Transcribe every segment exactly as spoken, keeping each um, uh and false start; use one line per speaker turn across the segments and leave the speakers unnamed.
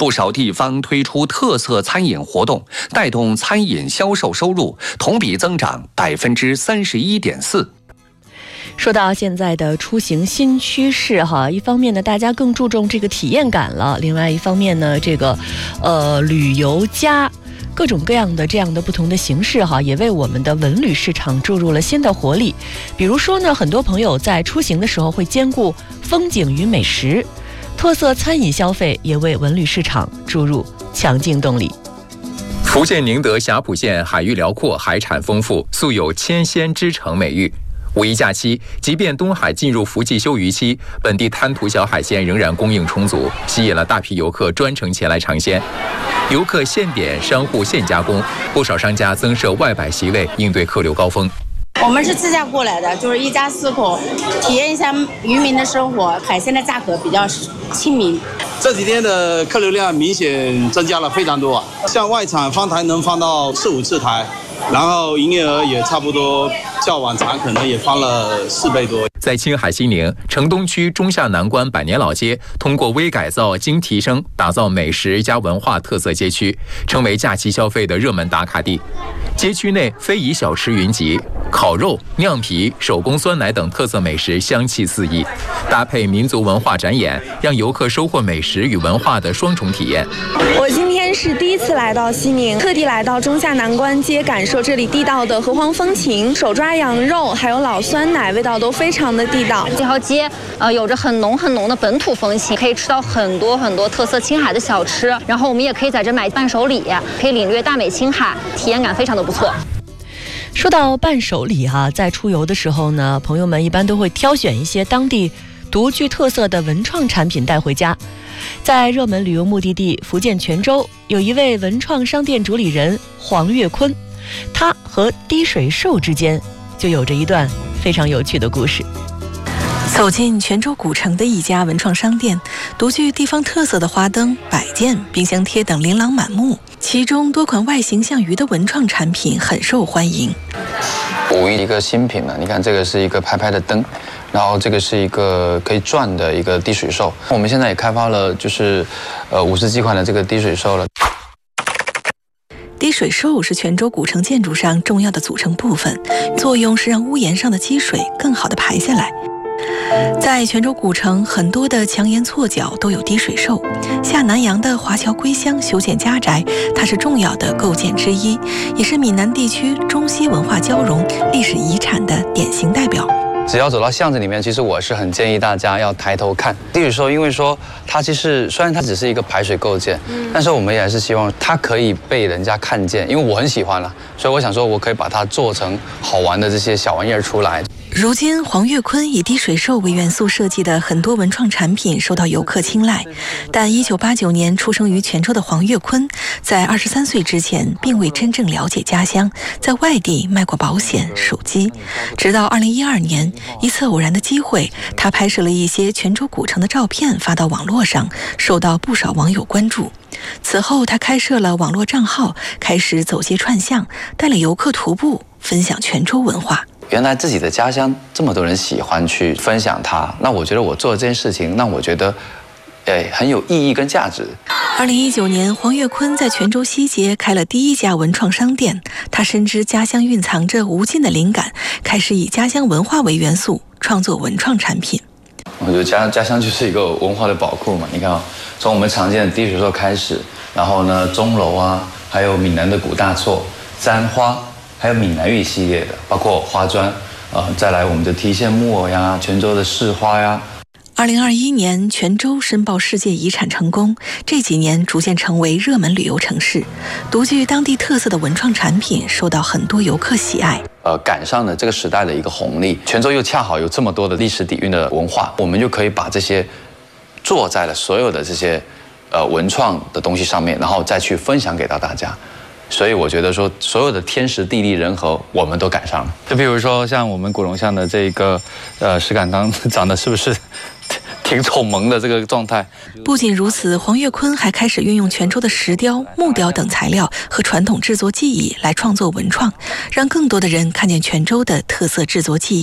不少地方推出特色餐饮活动，带动餐饮销售收入同比增长百分之三十一点四。
说到现在的出行新趋势哈，一方面呢，大家更注重这个体验感了；另外一方面呢，这个呃旅游加各种各样的这样的不同的形式哈，也为我们的文旅市场注入了新的活力。比如说呢，很多朋友在出行的时候会兼顾风景与美食，特色餐饮消费也为文旅市场注入强劲动力。
福建宁德霞浦县海域辽阔，海产丰富，素有千仙之城美誉。五一假期，即便东海进入福季休渔期，本地滩涂小海鲜仍然供应充足，吸引了大批游客专程前来尝鲜。游客现点，商户现加工，不少商家增设外摆席位，应对客流高峰。
我们是自驾过来的，就是一家四口，体验一下渔民的生活，海鲜的价格比较亲民。
这几天的客流量明显增加了非常多啊，像外场放台能放到四五次台，然后营业额也差不多较往常可能也翻了四倍多。
在青海西宁城东区中下南关百年老街，通过微改造精提升，打造美食加文化特色街区，成为假期消费的热门打卡地。街区内非遗小吃云集，烤肉、酿皮、手工酸奶等特色美食香气四溢，搭配民族文化展演，让游客收获美食与文化的双重体验。
我今天是第一次来到西宁，特地来到中下南关街，感受这里地道的河湟风情，手抓羊肉还有老酸奶，味道都非常的地道。
这条街呃有着很浓很浓的本土风情，可以吃到很多很多特色青海的小吃，然后我们也可以在这买伴手礼，可以领略大美青海，体验感非常的不错。
说到伴手礼哈、啊，在出游的时候呢，朋友们一般都会挑选一些当地独具特色的文创产品带回家。在热门旅游目的地福建泉州，有一位文创商店主理人黄月坤，他和滴水兽之间就有着一段非常有趣的故事。
走进泉州古城的一家文创商店，独具地方特色的花灯、摆件、冰箱贴等琳琅满目，其中多款外形像鱼的文创产品很受欢迎。
五一一个新品嘛，你看这个是一个拍拍的灯，然后这个是一个可以转的一个滴水兽。我们现在也开发了就是呃五十几款的这个滴水兽了。
滴水兽是泉州古城建筑上重要的组成部分，作用是让屋檐上的积水更好地排下来。在泉州古城，很多的墙檐错角都有滴水兽。下南洋的华侨归乡修建家宅，它是重要的构件之一，也是闽南地区中西文化交融、历史遗产的典型代表。
只要走到巷子里面，其实我是很建议大家要抬头看滴水兽，因为说它其实虽然它只是一个排水构件，嗯、但是我们也是希望它可以被人家看见，因为我很喜欢了，所以我想说我可以把它做成好玩的这些小玩意儿出来。
如今，黄月坤以滴水兽为元素设计的很多文创产品受到游客青睐。但一九八九年出生于泉州的黄月坤，在二十三岁之前并未真正了解家乡，在外地卖过保险、手机。直到二零一二年，一次偶然的机会，他拍摄了一些泉州古城的照片发到网络上，受到不少网友关注。此后，他开设了网络账号，开始走街串巷，带领游客徒步，分享泉州文化。
原来自己的家乡这么多人喜欢去分享它，那我觉得我做这件事情，那我觉得，哎，很有意义跟价值。
二零一九年，黄月坤在泉州西街开了第一家文创商店。他深知家乡蕴藏着无尽的灵感，开始以家乡文化为元素创作文创产品。
我觉得家家乡就是一个文化的宝库嘛。你看啊、哦，从我们常见的滴水兽开始，然后呢，钟楼啊，还有闽南的古大错、簪花。还有闽南语系列的，包括花砖，呃，再来我们的提线木偶呀，泉州的市花呀。
二零二一年，泉州申报世界遗产成功，这几年逐渐成为热门旅游城市，独具当地特色的文创产品受到很多游客喜爱。
呃，赶上了这个时代的一个红利，泉州又恰好有这么多的历史底蕴的文化，我们就可以把这些做在了所有的这些呃文创的东西上面，然后再去分享给到大家。所以我觉得说，所有的天时地利人和，我们都赶上了。就比如说像我们古龙巷的这个呃石敢当，长得是不是挺丑萌的这个状态？
不仅如此，黄月坤还开始运用泉州的石雕、木雕等材料和传统制作技艺来创作文创，让更多的人看见泉州的特色制作技艺。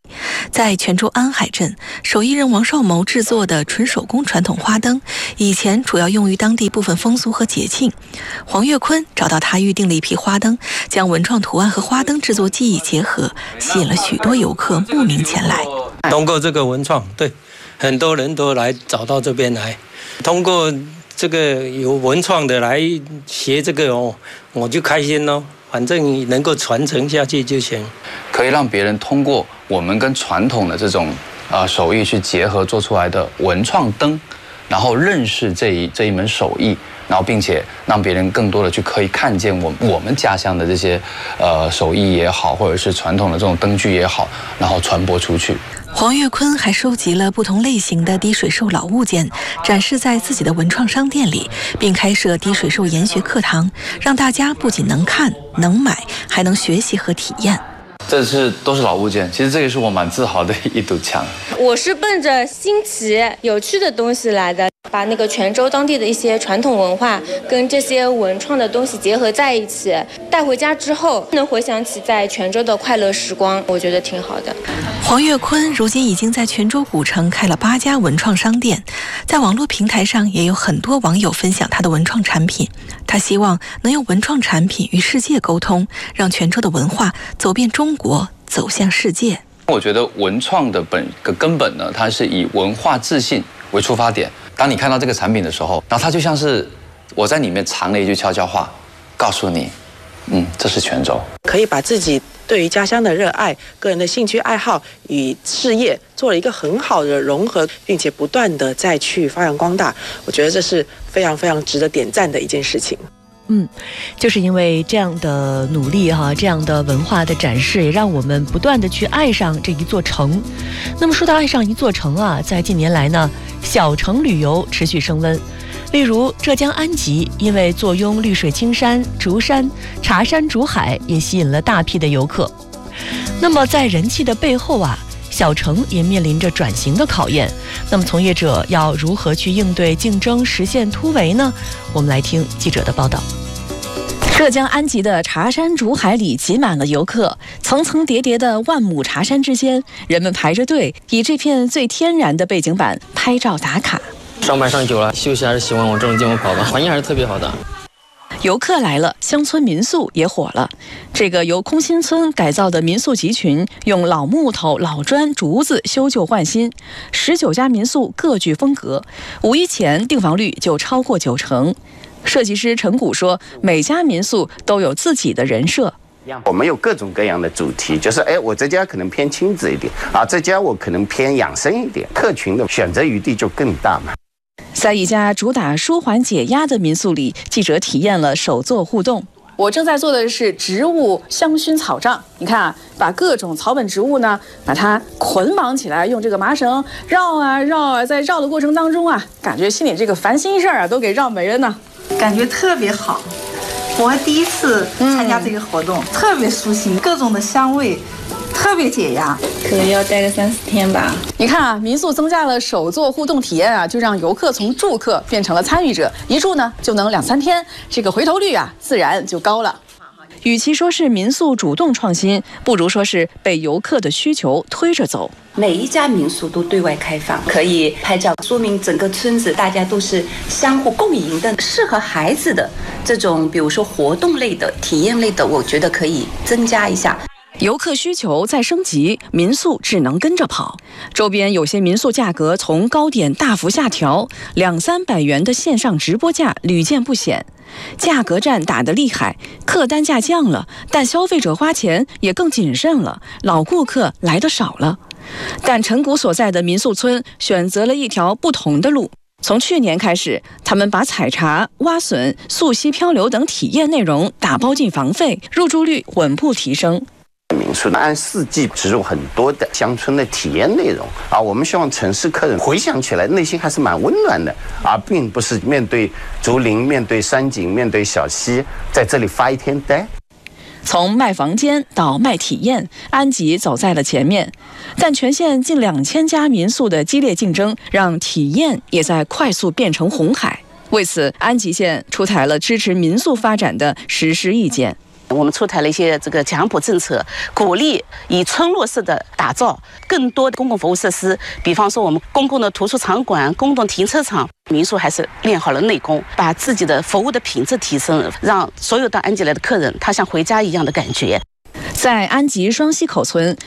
在泉州安海镇，手艺人王少谋制作的纯手工传统花灯，以前主要用于当地部分风俗和节庆。黄月坤找到他预定了一批花灯，将文创图案和花灯制作技艺结合，吸引了许多游客慕名前来。
通过这个文创，对很多人都来找到这边来，通过这个有文创的来学这个哦，我就开心咯。反正能够传承下去就行，
可以让别人通过我们跟传统的这种呃手艺去结合做出来的文创灯，然后认识这一这一门手艺，然后并且让别人更多的去可以看见我我们家乡的这些呃手艺也好，或者是传统的这种灯具也好，然后传播出去。
黄月坤还收集了不同类型的滴水兽老物件，展示在自己的文创商店里，并开设滴水兽研学课堂，让大家不仅能看、能买，还能学习和体验。
这是都是老物件，其实这也是我蛮自豪的一堵墙。
我是奔着新奇、有趣的东西来的，把那个泉州当地的一些传统文化跟这些文创的东西结合在一起，带回家之后能回想起在泉州的快乐时光，我觉得挺好的。
黄月坤如今已经在泉州古城开了八家文创商店，在网络平台上也有很多网友分享他的文创产品。他希望能用文创产品与世界沟通，让泉州的文化走遍中国，走向世界。
我觉得文创的本个根本呢，它是以文化自信为出发点。当你看到这个产品的时候，然后它就像是我在里面藏了一句悄悄话，告诉你，嗯，这是泉州。
可以把自己对于家乡的热爱、个人的兴趣爱好与事业做了一个很好的融合，并且不断的再去发扬光大。我觉得这是非常非常值得点赞的一件事情。
嗯，就是因为这样的努力哈，这样的文化的展示，也让我们不断的去爱上这一座城。那么说到爱上一座城啊，在近年来呢，小城旅游持续升温。例如浙江安吉，因为坐拥绿水青山、竹山、茶山、竹海，也吸引了大批的游客。那么在人气的背后啊，小城也面临着转型的考验。那么从业者要如何去应对竞争，实现突围呢？我们来听记者的报道。
浙江安吉的茶山竹海里挤满了游客，层层叠叠的万亩茶山之间，人们排着队，以这片最天然的背景板拍照打卡。
上班上久了，休息还是喜欢往这种地方跑吧，环境还是特别好的。
游客来了，乡村民宿也火了。这个由空心村改造的民宿集群，用老木头、老砖、竹子修旧换新，十九家民宿各具风格。五一前订房率就超过九成。设计师陈谷说，每家民宿都有自己的人设。
我们有各种各样的主题，就是哎，我这家可能偏亲子一点啊，这家我可能偏养生一点，客群的选择余地就更大嘛。
在一家主打舒缓解压的民宿里，记者体验了手作互动。我正在做的是植物香薰草杖，你看啊，把各种草本植物呢，把它捆绑起来，用这个麻绳绕啊绕啊，在绕的过程当中啊，感觉心里这个烦心事儿啊都给绕没了呢，
感觉特别好。我还第一次参加这个活动，嗯、特别舒心，各种的香味。特别解压，
可能要待个三四天吧。
你看啊，民宿增加了手作互动体验啊，就让游客从住客变成了参与者，一住呢就能两三天，这个回头率啊自然就高了。与其说是民宿主动创新，不如说是被游客的需求推着走。
每一家民宿都对外开放，可以拍照，说明整个村子大家都是相互共赢的。适合孩子的这种，比如说活动类的、体验类的，我觉得可以增加一下。
游客需求在升级，民宿只能跟着跑。周边有些民宿价格从高点大幅下调，两三百元的线上直播价屡见不鲜。价格战打得厉害，客单价降了，但消费者花钱也更谨慎了，老顾客来得少了。但陈谷所在的民宿村选择了一条不同的路。从去年开始，他们把采茶、挖笋、溯溪漂流等体验内容打包进房费，入住率稳步提升。
民宿按四季植入很多的乡村的体验内容啊，我们希望城市客人回想起来内心还是蛮温暖的啊，并不是面对竹林、面对山景、面对小溪，在这里发一天呆。
从卖房间到卖体验，安吉走在了前面，但全县近两千家民宿的激烈竞争，让体验也在快速变成红海。为此，安吉县出台了支持民宿发展的实施意见。
我们出台了一些这个奖补政策，鼓励以村落式的打造更多的公共服务设施，比方说我们公共的图书场馆、公共停车场。民宿还是练好了内功，把自己的服务的品质提升，让所有到安吉来的客人他像回家一样的感觉。
在安吉双溪口村，